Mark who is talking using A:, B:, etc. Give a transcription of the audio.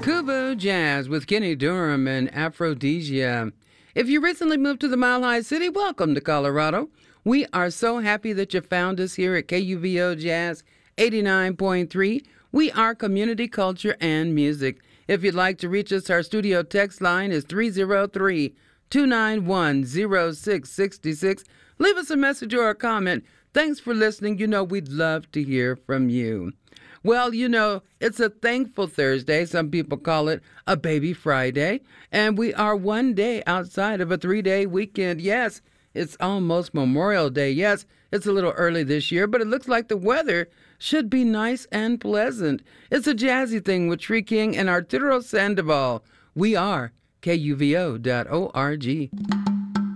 A: Kubo Jazz with Kenny Durham and Aphrodisia. If you recently moved to the Mile High City, welcome to Colorado. We are so happy that you found us here at KUVO Jazz 89.3. We are community culture and music. If you'd like to reach us, our studio text line is 303-291-0666. Leave us a message or a comment. Thanks for listening. You know we'd love to hear from you. Well, you know, it's a thankful Thursday. Some people call it a baby Friday. And we are one day outside of a 3-day weekend. Yes, it's almost Memorial Day. Yes, it's a little early this year, but it looks like the weather should be nice and pleasant. It's a jazzy thing with Tree King and Arturo Sandoval. We are KUVO.org.